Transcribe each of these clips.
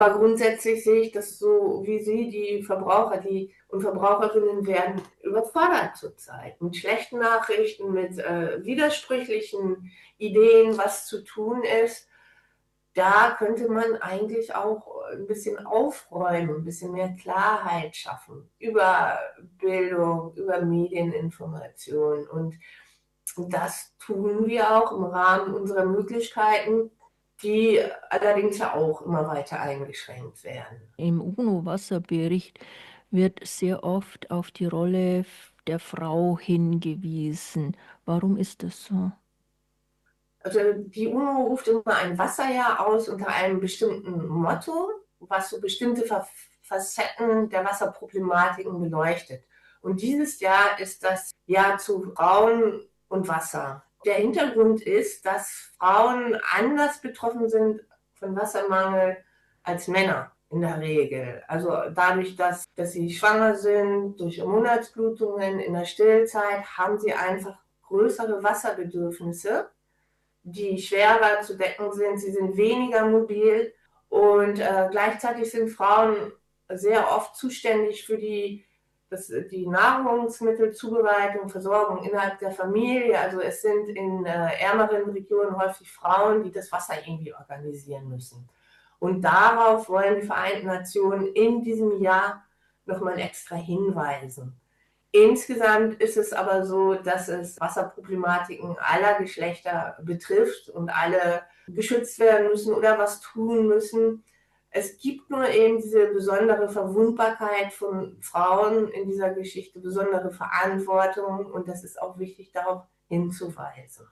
Aber grundsätzlich sehe ich das so wie Sie, die Verbraucher und Verbraucherinnen werden überfordert zurzeit mit schlechten Nachrichten, mit widersprüchlichen Ideen, was zu tun ist. Da könnte man eigentlich auch ein bisschen aufräumen, ein bisschen mehr Klarheit schaffen über Bildung, über Medieninformation. Und das tun wir auch im Rahmen unserer Möglichkeiten, die allerdings ja auch immer weiter eingeschränkt werden. Im UNO-Wasserbericht wird sehr oft auf die Rolle der Frau hingewiesen. Warum ist das so? Also die UNO ruft immer ein Wasserjahr aus unter einem bestimmten Motto, was so bestimmte Facetten der Wasserproblematiken beleuchtet. Und dieses Jahr ist das Jahr zu Frauen und Wasser. Der Hintergrund ist, dass Frauen anders betroffen sind von Wassermangel als Männer in der Regel. Also dadurch, dass sie schwanger sind, durch Monatsblutungen in der Stillzeit, haben sie einfach größere Wasserbedürfnisse, die schwerer zu decken sind. Sie sind weniger mobil und gleichzeitig sind Frauen sehr oft zuständig für die Nahrungsmittelzubereitung, Versorgung innerhalb der Familie. Also es sind in ärmeren Regionen häufig Frauen, die das Wasser irgendwie organisieren müssen. Und darauf wollen die Vereinten Nationen in diesem Jahr nochmal extra hinweisen. Insgesamt ist es aber so, dass es Wasserproblematiken aller Geschlechter betrifft und alle geschützt werden müssen oder was tun müssen. Es gibt nur eben diese besondere Verwundbarkeit von Frauen in dieser Geschichte, besondere Verantwortung, und das ist auch wichtig, darauf hinzuweisen.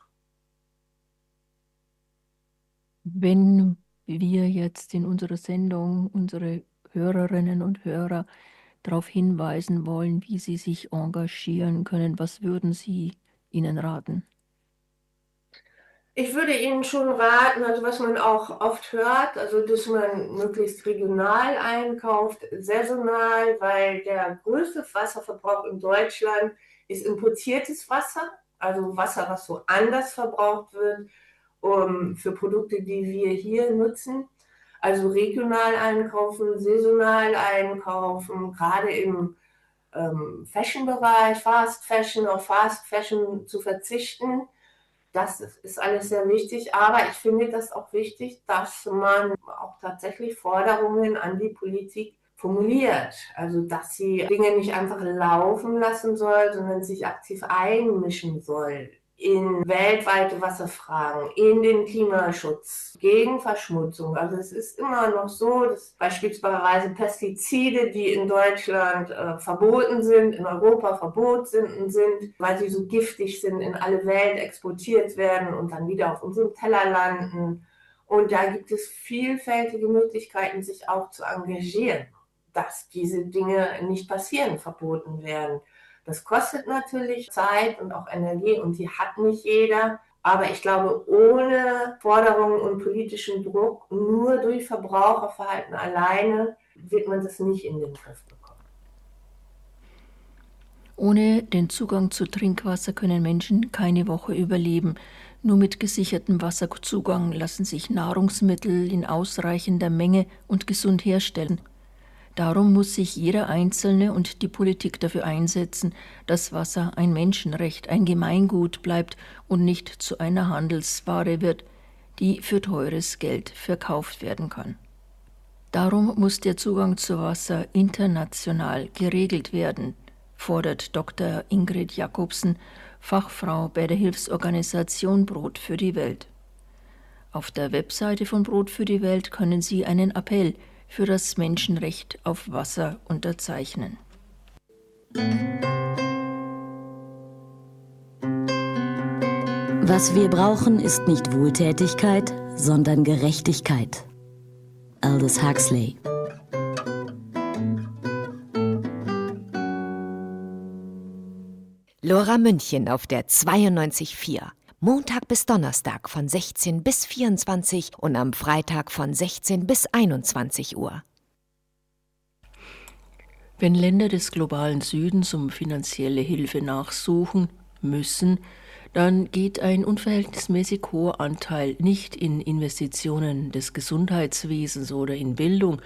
Wenn wir jetzt in unserer Sendung unsere Hörerinnen und Hörer darauf hinweisen wollen, wie sie sich engagieren können, was würden Sie ihnen raten? Ich würde Ihnen schon raten, also was man auch oft hört, also dass man möglichst regional einkauft, saisonal, weil der größte Wasserverbrauch in Deutschland ist importiertes Wasser, also Wasser, was so anders verbraucht wird, für Produkte, die wir hier nutzen. Also regional einkaufen, saisonal einkaufen, gerade im Fashion-Bereich, Fast Fashion, auf Fast Fashion zu verzichten. Das ist alles sehr wichtig, aber ich finde das auch wichtig, dass man auch tatsächlich Forderungen an die Politik formuliert. Also, dass sie Dinge nicht einfach laufen lassen soll, sondern sich aktiv einmischen soll in weltweite Wasserfragen, in den Klimaschutz, gegen Verschmutzung. Also es ist immer noch so, dass beispielsweise Pestizide, die in Deutschland verboten sind, in Europa verboten sind, weil sie so giftig sind, in alle Welt exportiert werden und dann wieder auf unserem Teller landen. Und da gibt es vielfältige Möglichkeiten, sich auch zu engagieren, dass diese Dinge nicht passieren, verboten werden. Das kostet natürlich Zeit und auch Energie und die hat nicht jeder. Aber ich glaube, ohne Forderungen und politischen Druck, nur durch Verbraucherverhalten alleine, wird man das nicht in den Griff bekommen. Ohne den Zugang zu Trinkwasser können Menschen keine Woche überleben. Nur mit gesichertem Wasserzugang lassen sich Nahrungsmittel in ausreichender Menge und gesund herstellen. Darum muss sich jeder Einzelne und die Politik dafür einsetzen, dass Wasser ein Menschenrecht, ein Gemeingut bleibt und nicht zu einer Handelsware wird, die für teures Geld verkauft werden kann. Darum muss der Zugang zu Wasser international geregelt werden, fordert Dr. Ingrid Jakobsen, Fachfrau bei der Hilfsorganisation Brot für die Welt. Auf der Webseite von Brot für die Welt können Sie einen Appell für das Menschenrecht auf Wasser unterzeichnen. Was wir brauchen, ist nicht Wohltätigkeit, sondern Gerechtigkeit. Aldous Huxley. Lora München auf der 92.4. Montag bis Donnerstag von 16 bis 24 und am Freitag von 16 bis 21 Uhr. Wenn Länder des globalen Südens um finanzielle Hilfe nachsuchen müssen, dann geht ein unverhältnismäßig hoher Anteil nicht in Investitionen des Gesundheitswesens oder in Bildung,